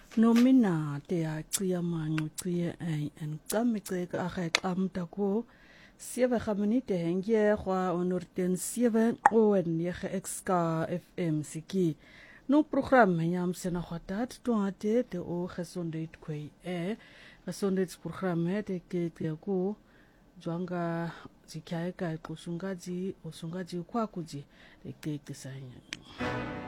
Nomina te a cia mango cia en kamiceka a gekamta ko 7 minute hengie kwa onorten 7 o en 9 XK FM siki. No program yam sena khatat to ate te o gesondheid kwei gesondheidsprogram te ke ko jwanga zikai kai kusungaji usungaji kwa kuji te ke kisanya.